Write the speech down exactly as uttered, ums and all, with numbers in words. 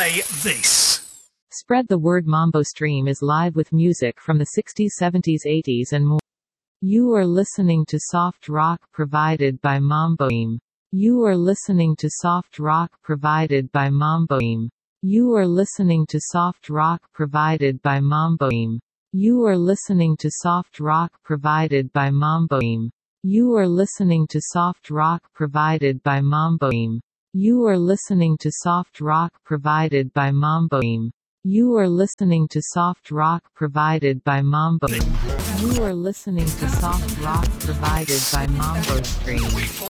Play this. Spread the word. Mambo Stream is live with music from the sixties, seventies, eighties and more. You are listening to soft rock provided by Mambo Stream. You are listening to soft rock provided by Mambo Stream. You are listening to soft rock provided by Mambo Stream. You are listening to soft rock provided by Mambo Stream. You are listening to soft rock provided by Mambo Stream. You are listening to soft rock provided by Mambo Stream. You are listening to soft rock provided by Mambo Stream. You are listening to soft rock provided by Mambo Stream.